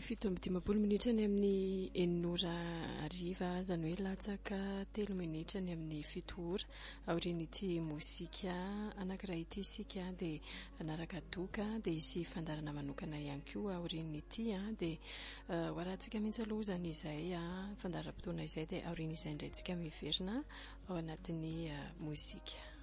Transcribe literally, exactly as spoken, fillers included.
fito amby dimampolo minitra ny amin'ny eninora ariva zany hoe latsaka telo minitra ny amin'ny fito ora aorian'ity mozika anankiray ity sika dia anaraka doka dia isy fandarana manokana ihany koa aorian'ity a dia ho arahantsika mihitsy aloha zany izay a fandaram-potoana izay dia aorian'izay indraintsika miverina ao anatin'ny mozika.